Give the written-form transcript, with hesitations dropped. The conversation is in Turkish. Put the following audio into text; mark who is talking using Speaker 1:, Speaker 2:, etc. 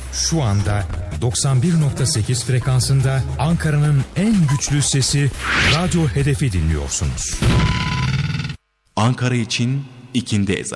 Speaker 1: Şu anda 91.8 frekansında Ankara'nın en güçlü sesi Radyo Hedef'i dinliyorsunuz.
Speaker 2: Ankara için ikindi ezanı.